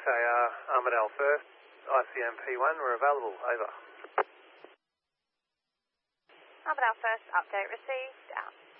XAR, Armidale First, ICM P1, we're available, over. Armidale First, update received, out.